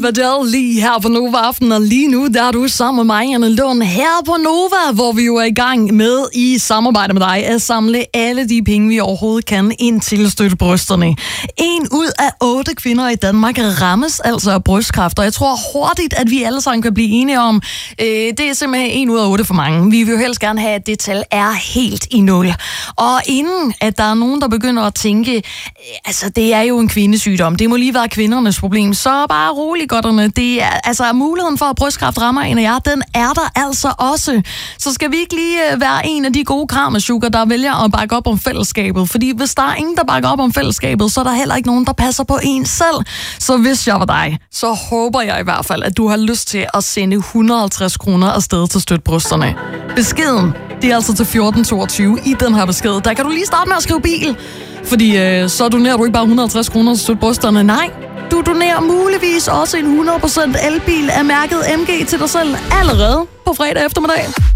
Vadell lige her på Nova Aften, og lige nu der er du sammen med mig, Anne Lund, her på Nova, hvor vi jo er i gang med i samarbejde med dig at samle alle de penge, vi overhovedet kan ind til støttebrysterne. 1 ud af 8 kvinder i Danmark rammes altså af brystkræft, og jeg tror hurtigt, at vi alle sammen kan blive enige om, det er simpelthen 1 ud af 8 for mange. Vi vil jo helst gerne have, at det tal er helt i 0. Og inden at der er nogen, der begynder at tænke, altså det er jo en kvindesygdom, det må lige være kvindernes problem, så bare rolig godterne. Det er, altså muligheden for at brystkræft rammer en af jer, den er der altså også. Så skal vi ikke lige være en af de gode kramasugar, der vælger at bakke op om fællesskabet, fordi hvis der er ingen, der bakker op om fællesskabet, så er der heller ikke nogen, der passer på en selv. Så hvis jeg var dig, så håber jeg i hvert fald, at du har lyst til at sende 150 kroner afsted til støtbrysterne. Beskeden, det er altså til 1422 i den her besked. Der kan du lige starte med at skrive bil, fordi så donerer du ikke bare 150 kroner til støtbrysterne. Nej, du donerer muligvis også en 100% elbil af mærket MG til dig selv allerede på fredag eftermiddag.